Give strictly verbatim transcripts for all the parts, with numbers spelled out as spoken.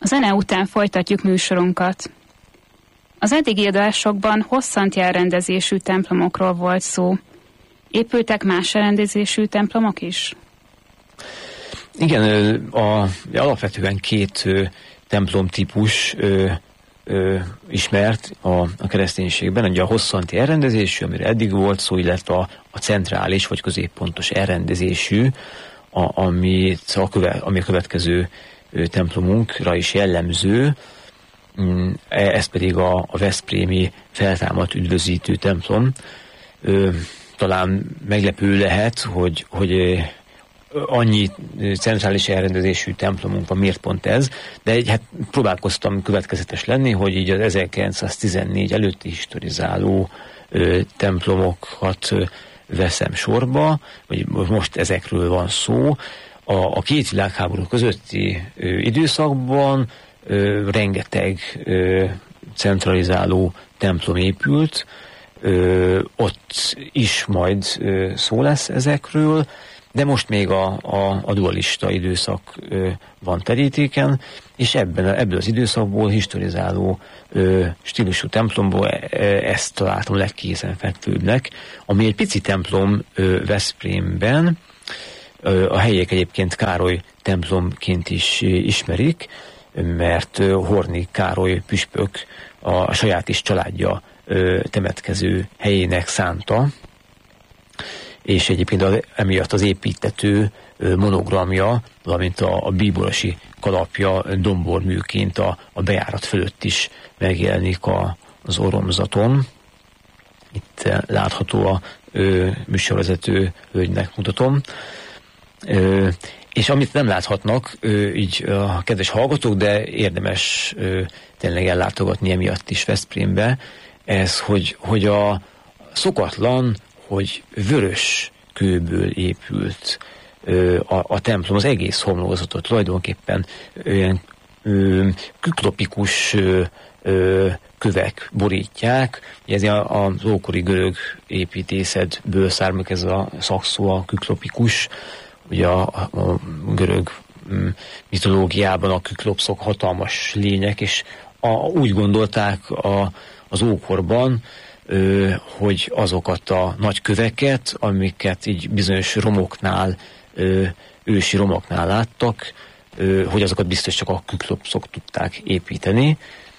zene után folytatjuk műsorunkat. Az eddigi adásokban hosszant jelrendezésű templomokról volt szó. Épültek más elrendezésű templomok is? Igen, a, alapvetően két ö, templomtípus ö, ö, ismert a, a kereszténységben. Ugye a hosszanti elrendezésű, amire eddig volt szó, illetve a, a centrális vagy középpontos elrendezésű, a, ami, a köve, ami a következő ö, templomunkra is jellemző. Ez pedig a, a veszprémi feltámadt üdvözítő templom. Ö, talán meglepő lehet, hogy, hogy annyi centrális elrendezésű templomunk van, miért pont ez, de hát próbálkoztam következetes lenni, hogy így az ezerkilencszáztizennégy előtti historizáló ö, templomokat ö, veszem sorba, vagy most ezekről van szó. A, a két világháború közötti ö, időszakban ö, rengeteg ö, centralizáló templom épült, ö, ott is majd ö, szó lesz ezekről, de most még a, a, a dualista időszak ö, van terítéken, és ebben, ebből az időszakból historizáló ö, stílusú templomból e, ezt találtam legkézenfekvőbbnek, ami egy pici templom ö, Veszprémben, ö, a helyiek egyébként Károly templomként is ö, ismerik, mert ö, Hornig Károly püspök a, a saját is családja ö, temetkező helyének szánta, és egyébként az, emiatt az építető monogramja, valamint a, a bíborosi kalapja domborműként a, a bejárat fölött is megjelenik a, az oromzaton. Itt látható a ö, műsorvezető hölgynek mutatom. Ö, és amit nem láthatnak, ö, így a kedves hallgatók, de érdemes ö, tényleg ellátogatni emiatt is Veszprémbe, ez, hogy, hogy a szokatlan, hogy vörös kőből épült ö, a, a templom, az egész homlokzatot tulajdonképpen olyan ö, küklopikus ö, ö, kövek borítják. Ez a, az ókori görög építészetből származik ez a szakszó, a küklopikus. Ugye a, a görög mitológiában a küklopszok hatalmas lények, és a, úgy gondolták a, az ókorban, hogy azokat a nagy köveket, amiket így bizonyos romoknál, ősi romoknál láttak, hogy azokat biztos csak a küklopszok tudták építeni.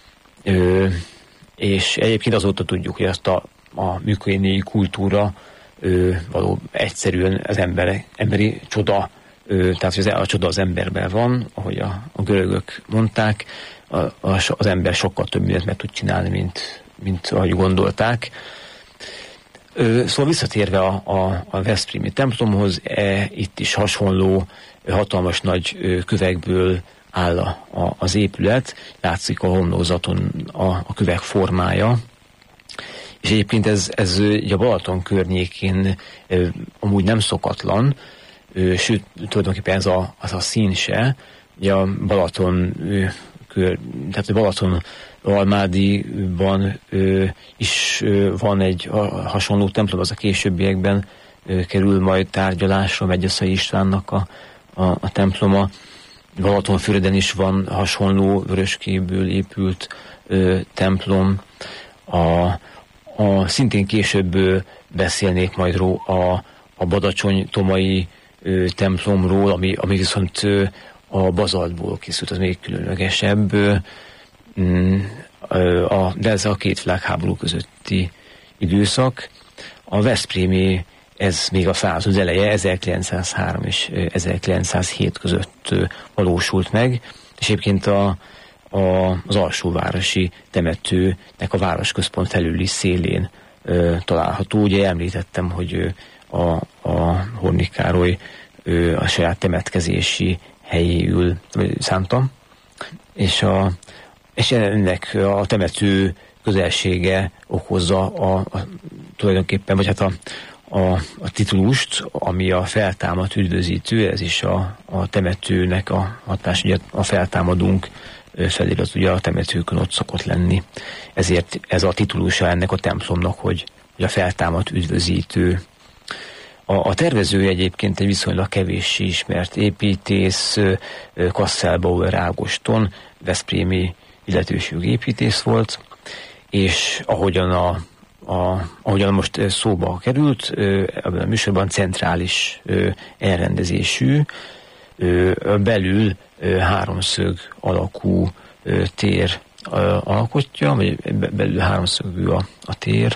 És egyébként azóta tudjuk, hogy azt a, a működéi kultúra való egyszerűen az ember, emberi csoda, tehát hogy a csoda az emberben van, ahogy a, a görögök mondták, a, a, az ember sokkal több mindent meg tud csinálni, mint mint ahogy gondolták. Ö, szóval visszatérve a, a, a veszprémi templomhoz, e, itt is hasonló hatalmas nagy ö, kövekből áll a, a, az épület, látszik a homlokzaton a, a kövek formája, és egyébként ez, ez a Balaton környékén ö, amúgy nem szokatlan, ö, sőt, tulajdonképpen ez a, az a szín se, ugye a Balaton ö, kör, tehát a Balaton Almádiban ö, is ö, van egy hasonló templom, az a későbbiekben ö, kerül majd tárgyalásra, Megyeszai Istvánnak a, a, a temploma. Balatonfüreden is van hasonló vöröskéből épült ö, templom. A, a, szintén később ö, beszélnék majd ró, a, a Badacsony-Tomai ö, templomról, ami, ami viszont ö, a bazaltból készült, az még különlegesebb. Ö, A, de ez a két világháború közötti időszak. A veszprémi, ez még a század eleje, ezerkilencszázhárom és ezerkilencszázhét között valósult meg, és egyébként a, a, az alsóvárosi temetőnek a városközpont felüli szélén ö, található. Ugye említettem, hogy a, a Hornig Károly ö, a saját temetkezési helyéül szánta, és a és ennek a temető közelsége okozza a, a, tulajdonképpen, vagy hát a, a, a titulust, ami a feltámadt üdvözítő, ez is a, a temetőnek a hatás, ugye a feltámadunk felirat ugye a temetőkön ott szokott lenni. Ezért ez a titulusa ennek a templomnak, hogy, hogy a feltámadt üdvözítő. A, a tervező egyébként egy viszonylag kevéssé ismert építész, Kassel-Bauer Ágoston, veszprémi illetőségű építész volt, és ahogyan, a, a, ahogyan most szóba került, ebben a műsorban centrális elrendezésű, belül háromszög alakú tér alkotja, vagy belül háromszögű a, a tér,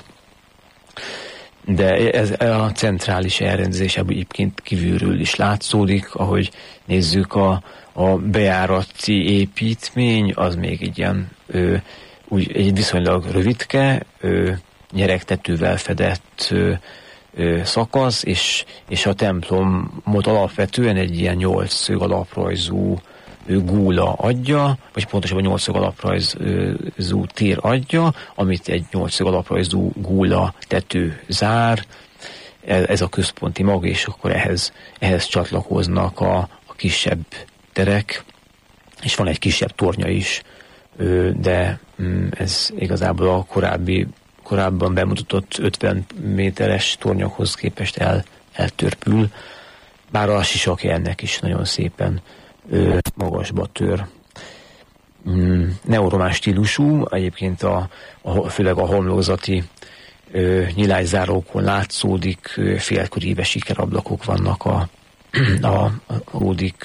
de ez a centrális elrendezés egyébként kívülről is látszódik, ahogy nézzük a, a bejárati építmény, az még egy ilyen ö, úgy, egy viszonylag rövidke, ö, nyeregtetővel fedett ö, ö, szakasz, és, és a templomot alapvetően egy ilyen nyolcszög alaprajzú gúla adja, vagy pontosabban nyolcszög alaprajzú tér adja, amit egy nyolcszög alaprajzú gúla tető zár. Ez a központi mag, és akkor ehhez, ehhez csatlakoznak a, a kisebb terek, és van egy kisebb tornya is, de ez igazából a korábbi, korábban bemutatott ötven méteres tornyokhoz képest el, eltörpül, bár a sisakja ennek is nagyon szépen magasba tör. Neoromán stílusú, egyébként a, a, főleg a homlokzati nyilászárókon látszódik, félköríves sikerablakok vannak a, a, a ródik